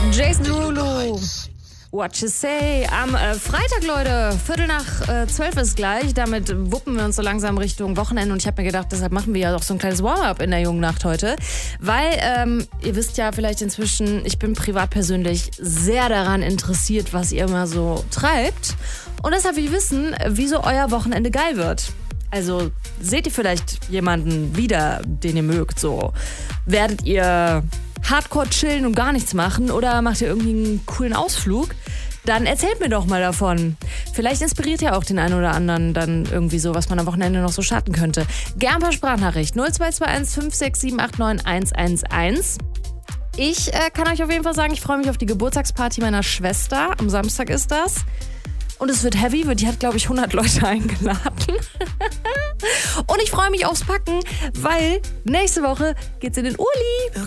Jason Derulo. What you say? Am Freitag, Leute, 11:45 ist gleich. Damit wuppen wir uns so langsam Richtung Wochenende. Und ich habe mir gedacht, deshalb machen wir ja auch so ein kleines Warm-up in der jungen Nacht heute. Weil, ihr wisst ja vielleicht inzwischen, ich bin privat persönlich sehr daran interessiert, was ihr immer so treibt. Und deshalb will ich wissen, wieso euer Wochenende geil wird. Also, seht ihr vielleicht jemanden wieder, den ihr mögt? So, werdet ihr hardcore chillen und gar nichts machen oder macht ihr irgendwie einen coolen Ausflug? Dann erzählt mir doch mal davon. Vielleicht inspiriert ja auch den einen oder anderen dann irgendwie so, was man am Wochenende noch so starten könnte. Gern per Sprachnachricht 0221 567 89 111. Ich kann euch auf jeden Fall sagen, ich freue mich auf die Geburtstagsparty meiner Schwester. Am Samstag ist das. Und es wird heavy, die hat, glaube ich, 100 Leute eingeladen. Und ich freue mich aufs Packen, weil nächste Woche geht's in den Urli.